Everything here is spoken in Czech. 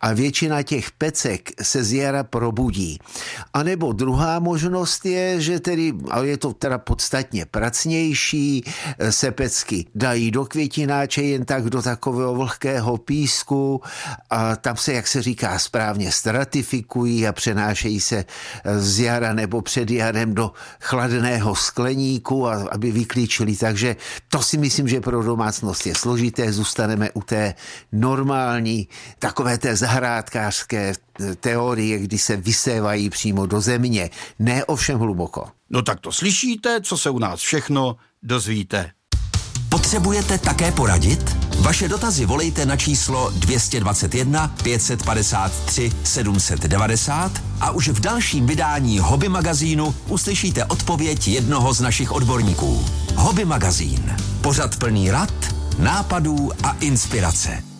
a většina těch pecek se z jara probudí. A nebo druhá možnost je, že tedy, ale je to teda podstatně pracnější, se pecky dají do květináče jen tak do takového vlhkého písku a tam se, jak se říká správně, stratifikují a přenášejí se z jara nebo před jarem do chladného skleníku, aby vyklíčili. Takže to si myslím, že pro domácnost je složité. Zůstaneme u té normální, takové té zahrádkářské teorie, kdy se vysévají přímo do země. Ne ovšem hluboko. No tak to slyšíte, co se u nás všechno dozvíte. Potřebujete také poradit? Vaše dotazy volejte na číslo 221 553 790 a už v dalším vydání Hobby magazínu uslyšíte odpověď jednoho z našich odborníků. Hobby magazín. Pořad plný rad, nápadů a inspirace.